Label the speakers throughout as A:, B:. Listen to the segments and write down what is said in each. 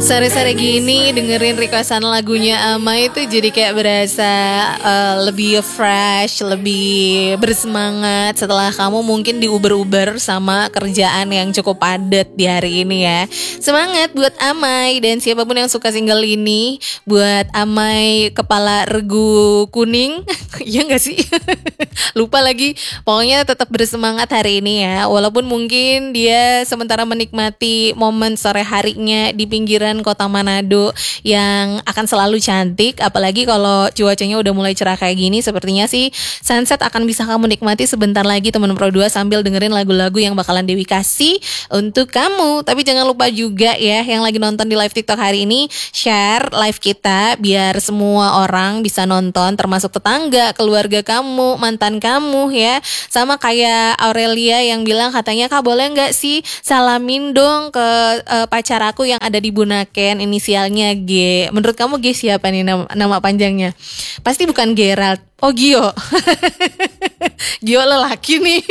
A: Sore-sore gini dengerin requestan lagunya Amai itu jadi kayak berasa lebih fresh, lebih bersemangat setelah kamu mungkin diuber-uber sama kerjaan yang cukup padat di hari ini ya. Semangat buat Amai dan siapapun yang suka single ini, buat Amai kepala regu kuning. Iya gak sih? Lupa lagi. Pokoknya tetap bersemangat hari ini ya. Walaupun mungkin dia sementara menikmati momen sore harinya di pinggiran kota Manado yang akan selalu cantik. Apalagi kalau cuacanya udah mulai cerah kayak gini, sepertinya sih sunset akan bisa kamu nikmati sebentar lagi teman Pro 2 sambil dengerin lagu-lagu yang bakalan Dewi kasih untuk kamu. Tapi jangan lupa juga ya yang lagi nonton di live TikTok hari ini, share live kita biar semua orang bisa nonton, termasuk tetangga, keluarga kamu, mantan kamu ya. Sama kayak Aurelia yang bilang katanya, "Kak boleh gak sih salamin dong ke pacar aku yang ada di Bunaken, inisialnya G." Menurut kamu G siapa nih nama panjangnya? Pasti bukan Gerald. Oh Gio. Gio lelaki nih.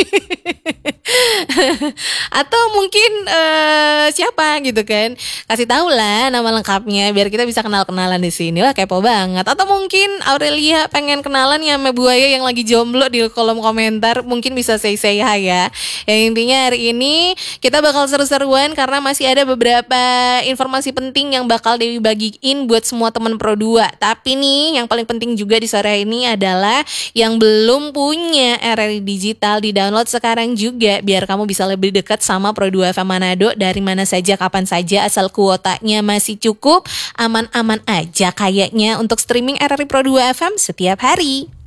A: Atau mungkin siapa gitu kan? Kasih tahu lah nama lengkapnya biar kita bisa kenal-kenalan di sini. Wah kepo banget. Atau mungkin Aurelia pengen kenalan ya sama Buaya yang lagi jomblo di kolom komentar, mungkin bisa say hi ya. Yang intinya hari ini kita bakal seru-seruan karena masih ada beberapa informasi penting yang bakal Dewi bagiin buat semua teman Pro 2. Tapi nih yang paling penting juga di sore ini adalah yang belum punya RRI Digital, di-download sekarang juga biar kamu bisa lebih dekat sama Pro 2 FM Manado dari mana saja, kapan saja, asal kuotanya masih cukup, aman-aman aja kayaknya untuk streaming RRI Pro 2 FM setiap hari.